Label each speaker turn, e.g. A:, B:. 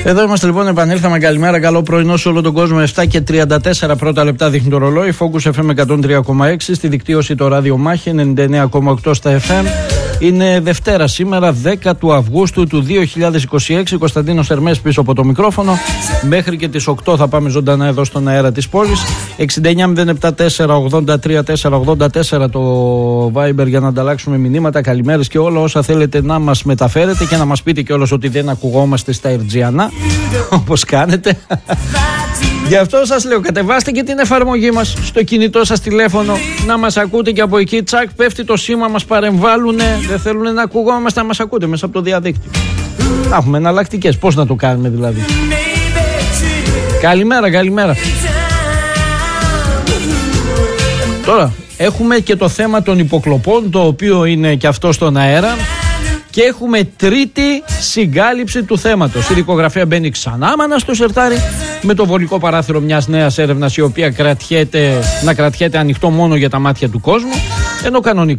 A: Εδώ είμαστε λοιπόν, επανήλθαμε. Καλημέρα, καλό πρωινό σε όλο τον κόσμο. 7 και 34 πρώτα λεπτά δείχνει το ρολόι. Focus FM 103,6. Στη δικτύωση το ράδιο Μάχη 99,8 στα FM. Είναι Δευτέρα σήμερα, 10 του Αυγούστου του 2026. Κωνσταντίνος Ερμές πίσω από το μικρόφωνο. Μέχρι και τις 8 θα πάμε ζωντανά εδώ στον αέρα της πόλης. 69-074-83-484 το Viber για να ανταλλάξουμε μηνύματα. Καλημέρες και όλα όσα θέλετε να μας μεταφέρετε και να μας πείτε κιόλας ότι δεν ακουγόμαστε στα Ερτζιανά, όπως κάνετε. Γι' αυτό σας λέω, κατεβάστε και την εφαρμογή μας στο κινητό σας τηλέφωνο, να μας ακούτε και από εκεί. Τσακ, πέφτει το σήμα, μας παρεμβάλλουνε. Δεν θέλουν να ακουγόμαστε, να μας ακούτε μέσα από το διαδίκτυο. Να έχουμε εναλλακτικές. Πώς να το κάνουμε δηλαδή? Καλημέρα, καλημέρα. Τώρα έχουμε και το θέμα των υποκλοπών, το οποίο είναι και αυτό στον αέρα. Και έχουμε τρίτη συγκάλυψη του θέματος. Η δικογραφία μπαίνει ξανά μάνα στο σερτάρι, με το βολικό παράθυρο μιας νέας έρευνας, η οποία κρατιέται ανοιχτό μόνο για τα μάτια του κόσμου, ενώ κανονικά